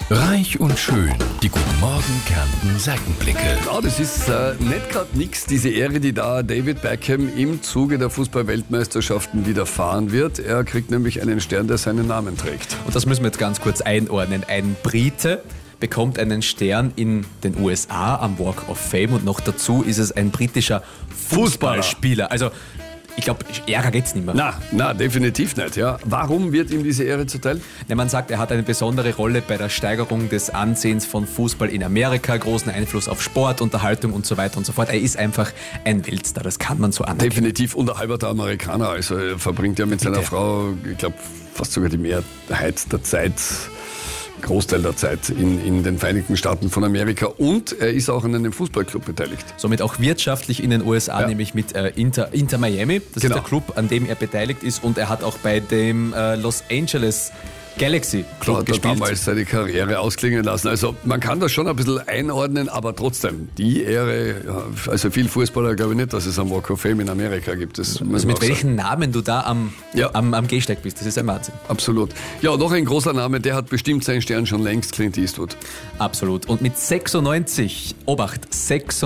Reich und schön. Die Guten Morgen Kärnten Seitenblicke. Ja, das ist nicht gerade nix, diese Ehre, die da David Beckham im Zuge der Fußball-Weltmeisterschaften widerfahren wird. Er kriegt nämlich einen Stern, der seinen Namen trägt. Und das müssen wir jetzt ganz kurz einordnen. Ein Brite bekommt einen Stern in den USA am Walk of Fame und noch dazu ist es ein britischer Fußballspieler. Also ich glaube, Ärger geht's nicht mehr. Na, definitiv nicht. Ja. Warum wird ihm diese Ehre zuteil? Man sagt, er hat eine besondere Rolle bei der Steigerung des Ansehens von Fußball in Amerika, großen Einfluss auf Sport, Unterhaltung und so weiter und so fort. Er ist einfach ein Weltstar, das kann man so anerkennen. Definitiv und ein halber Amerikaner. Also er verbringt ja mit seiner Frau, ich glaube, fast sogar die Mehrheit der Zeit, Großteil der Zeit in den Vereinigten Staaten von Amerika, und er ist auch an einem Fußballclub beteiligt. Somit auch wirtschaftlich in den USA, nämlich mit Inter Miami. Das Genau. ist der Club, an dem er beteiligt ist, und er hat auch bei dem Los Angeles Galaxy Club Hat er gespielt. damals seine Karriere ausklingen lassen. Also man kann das schon ein bisschen einordnen, aber trotzdem, die Ehre, ja, also viel Fußballer glaube ich nicht, dass es am Walk of Fame in Amerika gibt. Das muss Also man mit auch welchen Namen du da am Gehsteig bist, das ist ein Wahnsinn. Absolut. Ja, noch ein großer Name, der hat bestimmt seinen Stern schon längst, Clint Eastwood. Absolut. Und mit 96, Obacht,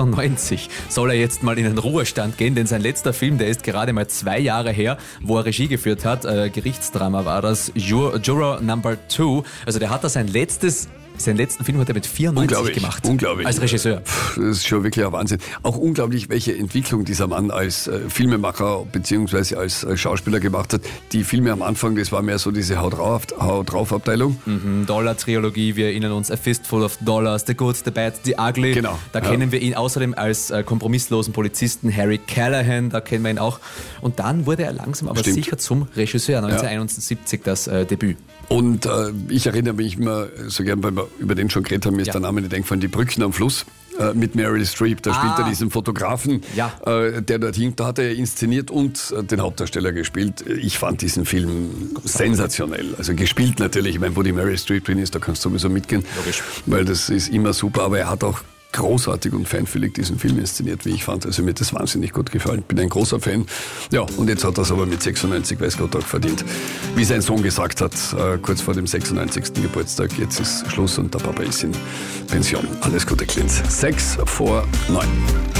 96, soll er jetzt mal in den Ruhestand gehen, denn sein letzter Film, der ist gerade mal 2 Jahre her, wo er Regie geführt hat. Gerichtsdrama war das, Juror Number 2. Also der hat da seinen letzten Film hat er mit 94 gemacht. Unglaublich. Als Regisseur. Das ist schon wirklich ein Wahnsinn. Auch unglaublich, welche Entwicklung dieser Mann als Filmemacher bzw. als Schauspieler gemacht hat. Die Filme am Anfang, das war mehr so diese Haut drauf Abteilung. Dollar-Trilogie, wir erinnern uns, A Fistful of Dollars, The Good, The Bad, The Ugly. Genau. Da kennen wir ihn außerdem als kompromisslosen Polizisten Harry Callahan, da kennen wir ihn auch. Und dann wurde er langsam aber sicher zum Regisseur, 1971 das Debüt. Und ich erinnere mich immer so gern, weil wir über den schon geredet haben, mir ist der Name nicht eingefallen, die Brücken am Fluss mit Meryl Streep. Da spielt er diesen Fotografen, der dort hinkt. Da hat er inszeniert und den Hauptdarsteller gespielt. Ich fand diesen Film sensationell. Also gespielt natürlich, ich meine, wo die Meryl Streep drin ist, da kannst du sowieso mitgehen. Logisch. Weil das ist immer super, aber er hat auch großartig und feinfühlig diesen Film inszeniert, wie ich fand. Also mir hat das wahnsinnig gut gefallen. Bin ein großer Fan. Ja, und jetzt hat er es aber mit 96 weiß Gott auch verdient. Wie sein Sohn gesagt hat, kurz vor dem 96. Geburtstag, jetzt ist Schluss und der Papa ist in Pension. Alles Gute, Clint. 6 vor 9.